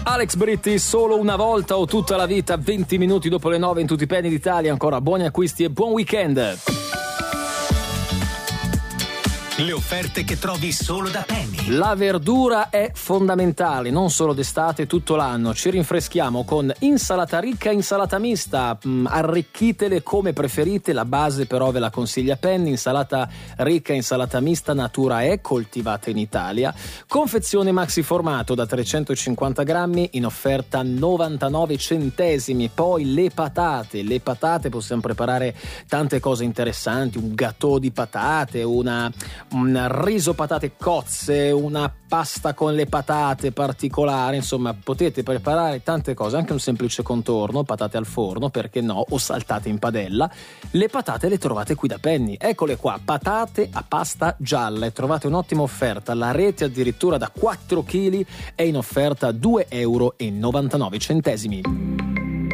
Alex Britti, solo una volta o tutta la vita, 20 minuti dopo le 9 in tutti i penny d'Italia. Ancora buoni acquisti e buon weekend. Le offerte che trovi solo da Penny. La verdura è fondamentale, non solo d'estate, tutto l'anno. Ci rinfreschiamo con insalata ricca e insalata mista. Arricchitele come preferite, la base però ve la consiglia Penny. Insalata ricca e insalata mista Natura è coltivata in Italia. Confezione maxi formato da 350 grammi, in offerta 99 centesimi. Poi le patate possiamo preparare tante cose interessanti, un gâteau di patate, un riso patate cozze, una pasta con le patate particolare, insomma potete preparare tante cose, anche un semplice contorno, patate al forno, perché no, o saltate in padella. Le patate le trovate qui da Penny, eccole qua, patate a pasta gialla, e trovate un'ottima offerta, la rete addirittura da 4 kg è in offerta a €2,99.